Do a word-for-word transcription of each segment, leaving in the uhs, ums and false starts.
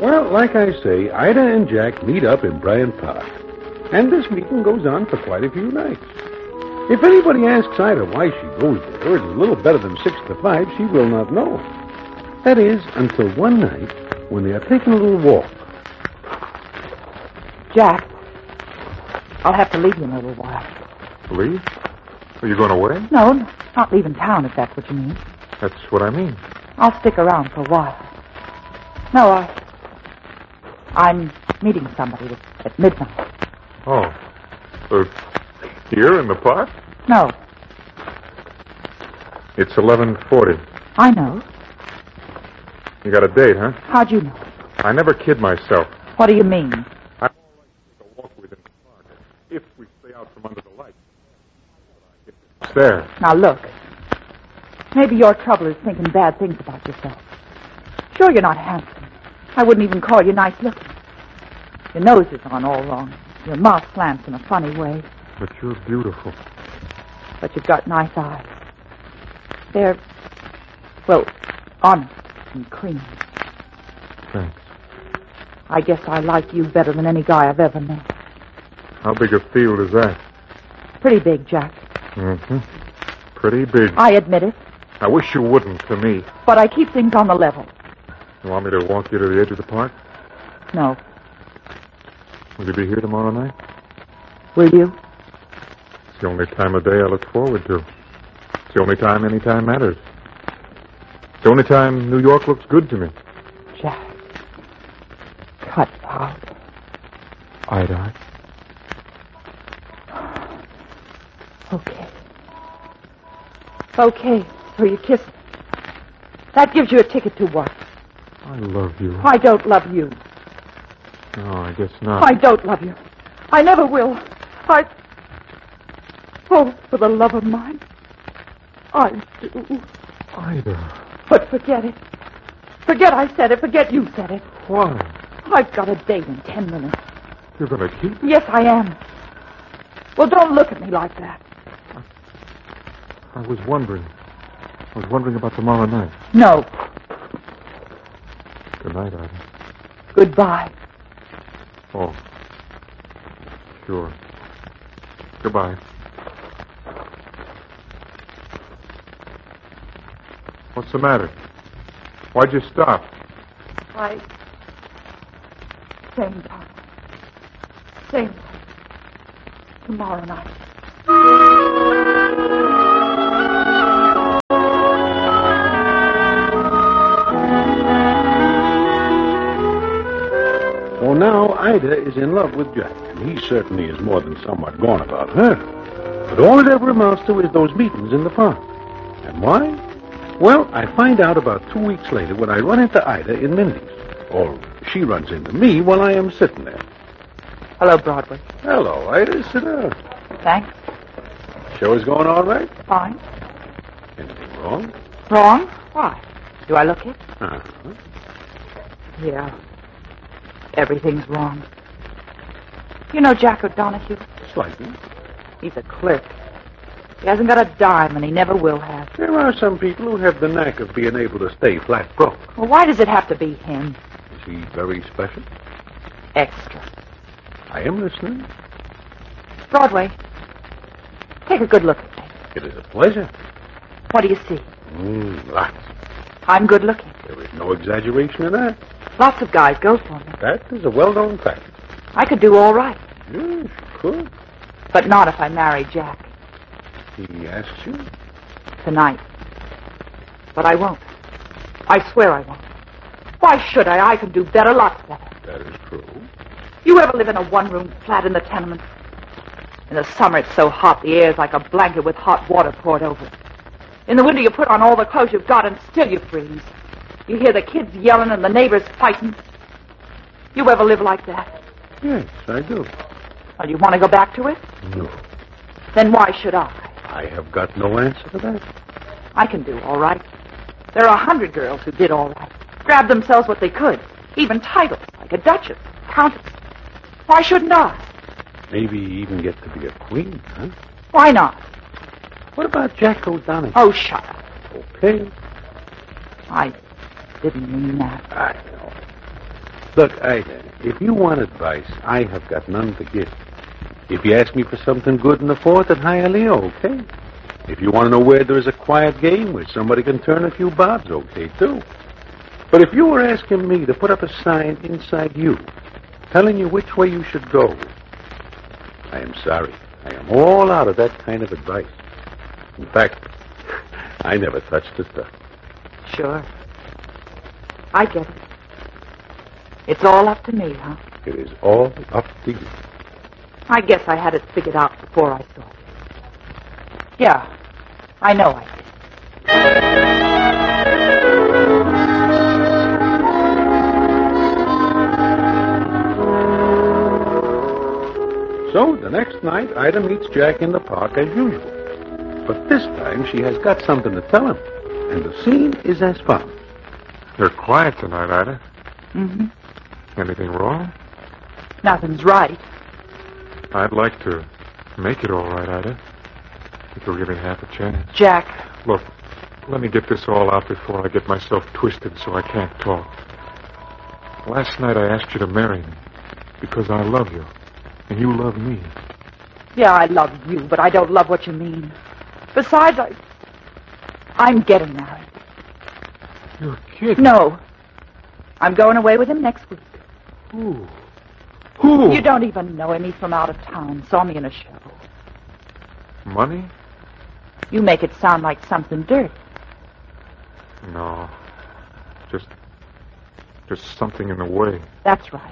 Well, like I say, Ida and Jack meet up in Bryant Park. And this meeting goes on for quite a few nights. If anybody asks Ida why she goes there, it's a little better than six to five, she will not know. That is, until one night when they are taking a little walk. Jack, I'll have to leave you in a little while. Leave? Are you going away? No, not leaving town, if that's what you mean. That's what I mean. I'll stick around for a while. No, I... I'm meeting somebody at, at midnight. Oh. Uh, here in the park? No. It's eleven forty. I know. You got a date, huh? How'd you know? I never kid myself. What do you mean? I'm all right to take a walk with in the park. If we stay out from under the light. It's there. Now, look. Maybe your trouble is thinking bad things about yourself. Sure, you're not handsome. I wouldn't even call you nice looking. Your nose is on all wrong. Your mouth slants in a funny way. But you're beautiful. But you've got nice eyes. They're, well, honest and clean. Thanks. I guess I like you better than any guy I've ever met. How big a field is that? Pretty big, Jack. Mm-hmm. Pretty big. I admit it. I wish you wouldn't to me. But I keep things on the level. You want me to walk you to the edge of the park? No. Will you be here tomorrow night? Will you? It's the only time of day I look forward to. It's the only time any time matters. It's the only time New York looks good to me. Jack. Cut out. Ida. Okay. Okay, so you kiss me. That gives you a ticket to what? I love you. I don't love you. No, I guess not. I don't love you. I never will. I... Oh, for the love of mine. I do. Ida. But forget it. Forget I said it. Forget you said it. Why? I've got a date in ten minutes. You're going to keep it? Yes, I am. Well, don't look at me like that. I was wondering. I was wondering about tomorrow night. No. Good night, Ida. Goodbye. Oh. Sure. Goodbye. What's the matter? Why'd you stop? I... Same time. Same time. Tomorrow night. So now Ida is in love with Jack, and he certainly is more than somewhat gone about her. But all it ever amounts to is those meetings in the park. And why? Well, I find out about two weeks later when I run into Ida in Mindy's. Or she runs into me while I am sitting there. Hello, Broadway. Hello, Ida. Sit down. Thanks. Show is going all right? Fine. Anything wrong? Wrong? Why? Do I look it? Uh-huh. Yeah. Everything's wrong. You know Jack O'Donohue? Slightly. He's a clerk. He hasn't got a dime, and he never will have. There are some people who have the knack of being able to stay flat broke. Well, why does it have to be him? Is he very special? Extra. I am listening. Broadway, take a good look at me. It is a pleasure. What do you see? Mm, lots. I'm good looking. There is no exaggeration in that. Lots of guys go for me. That is a well-known fact. I could do all right. Yes, could. But not if I marry Jack. He asks you? Tonight. But I won't. I swear I won't. Why should I? I can do better, lots better. That is true. You ever live in a one-room flat in the tenement? In the summer, it's so hot, the air's like a blanket with hot water poured over it. In the winter, you put on all the clothes you've got, and still you freeze. You hear the kids yelling and the neighbors fighting. You ever live like that? Yes, I do. Well, you want to go back to it? No. Then why should I? I have got no answer to that. I can do all right. There are a hundred girls who did all right. Grabbed themselves what they could. Even titles, like a duchess, countess. Why shouldn't I? Maybe even get to be a queen, huh? Why not? What about Jack O'Donohue? Oh, shut up. Okay. I didn't mean that. I know. Look, Ida, if you want advice, I have got none to give. If you ask me for something good in the fort at Hialeah, okay. If you want to know where there is a quiet game where somebody can turn a few bobs, okay, too. But if you were asking me to put up a sign inside you, telling you which way you should go, I am sorry. I am all out of that kind of advice. In fact, I never touched the stuff. Sure. I get it. It's all up to me, huh? It is all up to you. I guess I had it figured out before I saw it. Yeah, I know I did. So, the next night, Ida meets Jack in the park as usual. But this time, she has got something to tell him. And the scene is as follows. You're quiet tonight, Ida. Mm-hmm. Anything wrong? Nothing's right. I'd like to make it all right, Ida. If you'll give me half a chance. Jack. Look, let me get this all out before I get myself twisted so I can't talk. Last night I asked you to marry me because I love you, and you love me. Yeah, I love you, but I don't love what you mean. Besides, I... I'm getting married. You're kidding. No. I'm going away with him next week. Who? Who? You don't even know him. He's from out of town. Saw me in a show. Money? You make it sound like something dirty. No. Just... Just something in the way. That's right.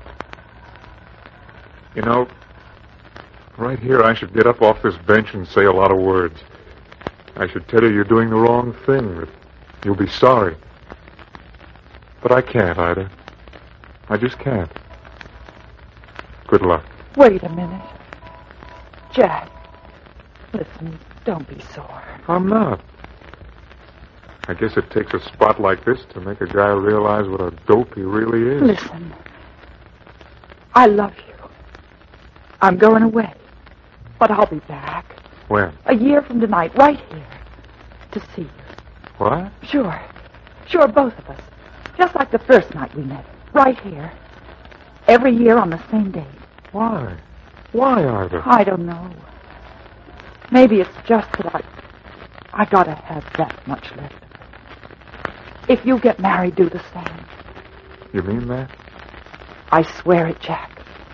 You know, right here I should get up off this bench and say a lot of words. I should tell you you're doing the wrong thing, that you'll be sorry. But I can't, Ida. I just can't. Good luck. Wait a minute. Jack, listen, don't be sore. I'm not. I guess it takes a spot like this to make a guy realize what a dope he really is. Listen, I love you. I'm going away, but I'll be back. When? A year from tonight, right here, to see you. What? Sure. Sure, both of us. Just like the first night we met. Right here. Every year on the same day. Why? Why, Ida? I don't know. Maybe it's just that I... I gotta have that much left. If you get married, do the same. You mean that? I swear it, Jack.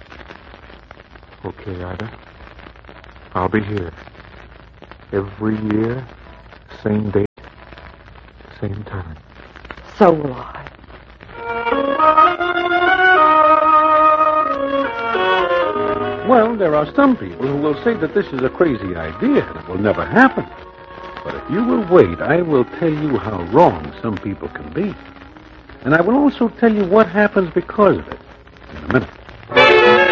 Okay, Ida. I'll be here. Every year, same date, same time. So will I. Well, there are some people who will say that this is a crazy idea and it will never happen. But if you will wait, I will tell you how wrong some people can be. And I will also tell you what happens because of it in a minute.